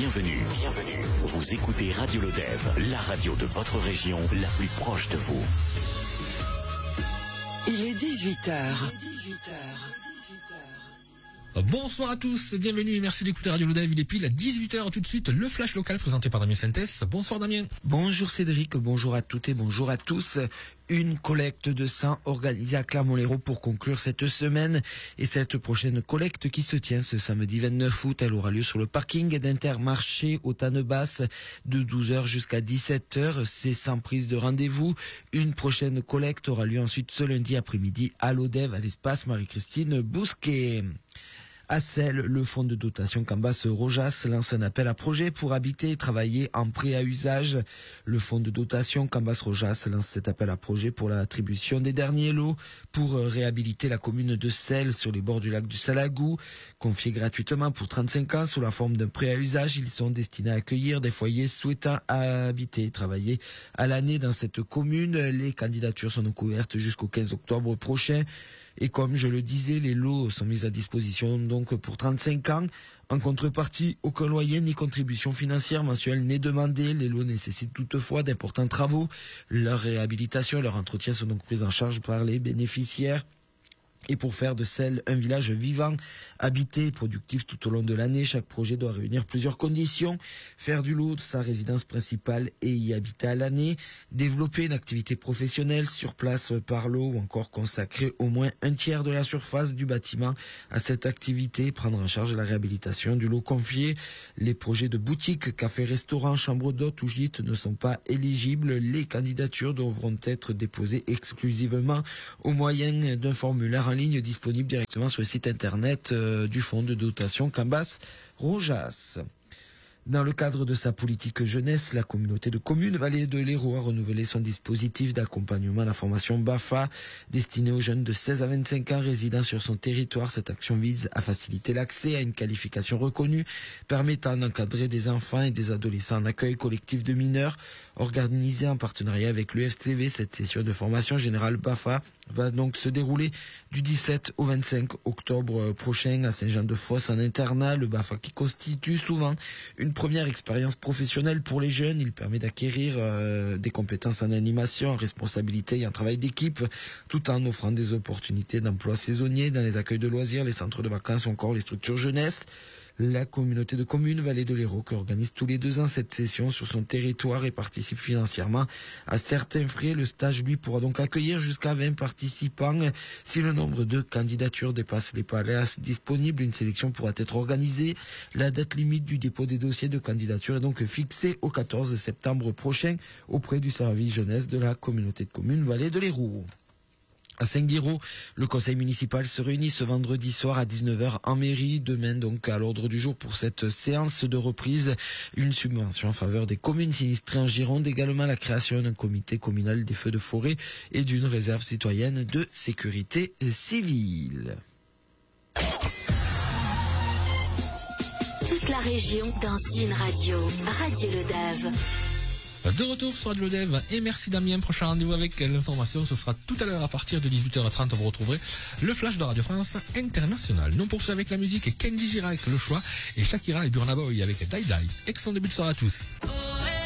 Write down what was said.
Bienvenue. Vous écoutez Radio Lodève, la radio de votre région, la plus proche de vous. Il est 18h. Bonsoir à tous, bienvenue et merci d'écouter Radio Lodève. Il est pile à 18h tout de suite, le flash local présenté par Damien Sintès. Bonsoir Damien. Bonjour Cédric, bonjour à toutes et bonjour à tous. Une collecte de sang organisée à Clermont-Lérault pour conclure cette semaine. Et cette prochaine collecte qui se tient ce samedi 29 août, elle aura lieu sur le parking d'Intermarché au Tannebasse de 12h jusqu'à 17h. C'est sans prise de rendez-vous. Une prochaine collecte aura lieu ensuite ce lundi après-midi à Lodève, à l'espace Marie-Christine Bousquet. À Celles, le fonds de dotation Cambas-Rojas lance un appel à projet pour habiter et travailler en prêt à usage. Le fonds de dotation Cambas-Rojas lance cet appel à projet pour l'attribution des derniers lots pour réhabiliter la commune de Celles sur les bords du lac du Salagou. Confiés gratuitement pour 35 ans sous la forme d'un prêt à usage, ils sont destinés à accueillir des foyers souhaitant habiter et travailler à l'année dans cette commune. Les candidatures sont donc ouvertes jusqu'au 15 octobre prochain. Et comme je le disais, les lots sont mis à disposition donc pour 35 ans. En contrepartie, aucun loyer ni contribution financière mensuelle n'est demandé. Les lots nécessitent toutefois d'importants travaux. Leur réhabilitation et leur entretien sont donc pris en charge par les bénéficiaires. Et pour faire de Celles un village vivant, habité et productif tout au long de l'année, chaque projet doit réunir plusieurs conditions. Faire du lot de sa résidence principale et y habiter à l'année, développer une activité professionnelle sur place par lot ou encore consacrer au moins un tiers de la surface du bâtiment à cette activité, prendre en charge la réhabilitation du lot confié. Les projets de boutiques, cafés, restaurants, chambres d'hôtes ou gîtes ne sont pas éligibles. Les candidatures devront être déposées exclusivement au moyen d'un formulaire en ligne disponible directement sur le site internet du fonds de dotation Cambas-Rojas. Dans le cadre de sa politique jeunesse, la communauté de communes Vallée de l'Hérault a renouvelé son dispositif d'accompagnement à la formation BAFA destiné aux jeunes de 16 à 25 ans résidant sur son territoire. Cette action vise à faciliter l'accès à une qualification reconnue permettant d'encadrer des enfants et des adolescents en accueil collectif de mineurs. Organisée en partenariat avec l'UFCV, cette session de formation générale BAFA va donc se dérouler du 17 au 25 octobre prochain à Saint-Jean-de-Fosse en internat. Le BAFA qui constitue souvent une première expérience professionnelle pour les jeunes. Il permet d'acquérir des compétences en animation, en responsabilité et en travail d'équipe, tout en offrant des opportunités d'emploi saisonnier dans les accueils de loisirs, les centres de vacances ou encore les structures jeunesse. La communauté de communes Vallée de l'Hérault qui organise tous les 2 ans cette session sur son territoire et participe financièrement à certains frais. Le stage, lui, pourra donc accueillir jusqu'à 20 participants. Si le nombre de candidatures dépasse les places disponibles, une sélection pourra être organisée. La date limite du dépôt des dossiers de candidature est donc fixée au 14 septembre prochain auprès du service jeunesse de la communauté de communes Vallée de l'Hérault. À Saint-Guiraud, le conseil municipal se réunit ce vendredi soir à 19h en mairie. Demain, donc, à l'ordre du jour pour cette séance de reprise, une subvention en faveur des communes sinistrées en Gironde, également la création d'un comité communal des feux de forêt et d'une réserve citoyenne de sécurité civile. Toute la région dans une radio, Radio Lodève. De retour sur Radio Lodève et merci Damien. Prochain rendez-vous avec l'information, ce sera tout à l'heure à partir de 18h30. Vous retrouverez le flash de Radio France International. Nous poursuivons avec la musique Kenji Girac, Le Choix, et Shakira et Burna Boy avec Die Die. Excellent début de soirée à tous.